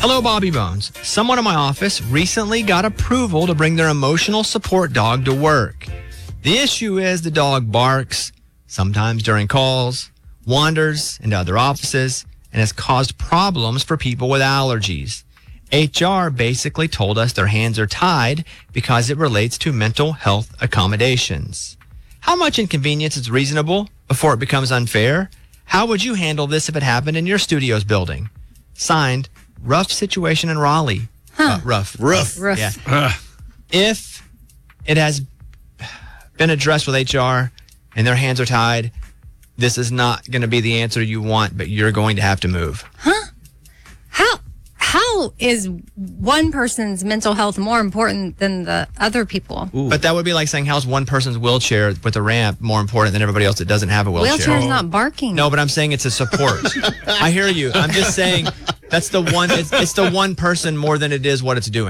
Hello, Bobby Bones. Someone in my office recently got approval to bring their emotional support dog to work. The issue is the dog barks, sometimes during calls, wanders into other offices, and has caused problems for people with allergies. HR basically told us their hands are tied because it relates to mental health accommodations. How much inconvenience is reasonable before it becomes unfair? How would you handle this if it happened in your studio's building? Signed, Rough Situation in Raleigh. Rough. Yeah. If it has been addressed with HR and their hands are tied, this is not going to be the answer you want, but you're going to have to move. How is one person's mental health more important than the other people? Ooh. But that would be like saying, how's one person's wheelchair with a ramp more important than everybody else that doesn't have a wheelchair? Wheelchair's not barking. No, but I'm saying it's a support. I hear you. I'm just saying that's the one. It's the one person more than it is what it's doing.